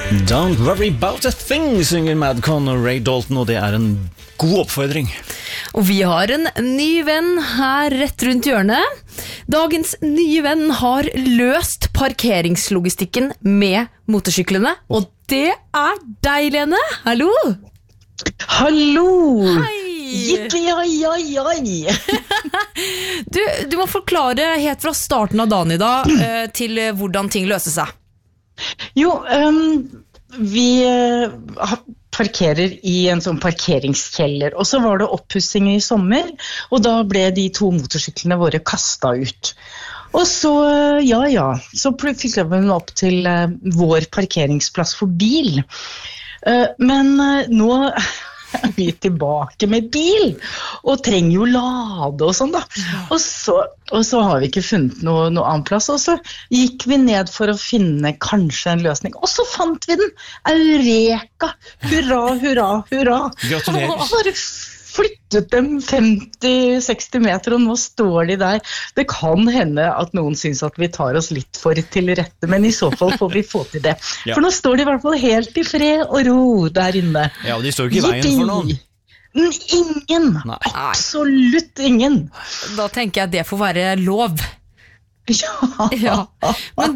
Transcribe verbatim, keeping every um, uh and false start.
Don't worry about a thing, synger Madcon og Ray Dalton, og det er en god oppfordring. Og vi har en ny venn her rett rundt hjørnet. Dagens nye venn har løst parkeringslogistikken med motorsyklene, og det er deg, Lene. Hallo! Hallo! Hei! Jippi, oi, oi, oi! du, du må forklare helt fra starten av dagen i dag eh, til hvordan ting løser seg. Jo, um, vi uh, parkerer i en sånn parkeringskjeller, og så var det oppussing i sommer, og da ble de to motorsyklene våre kastet ut. Og så, ja, ja, så fikk vi den opp til uh, vår parkeringsplass for bil. Uh, men uh, nå er vi tilbake med bil, og trenger jo lade og sånn da. Og så, og så har vi ikke funnet noe, noe annen plass, og så gikk vi ned for å finne kanskje en løsning. Og så fant vi den! Eureka! Hurra, hurra, hurra! Gratulerer! Og bare flyttet dem femti til seksti meter, og nå står de der. Det kan hende at noen synes at vi tar oss litt for til rette, men i så fall får vi få til det. Ja. For nå står de i hvert fall helt i fred og ro der inne. Ja, og de står ikke i veien for noen. Ingen! Nei. Absolutt ingen! Da tenker jeg at det får være lov. Ja! Ja. Men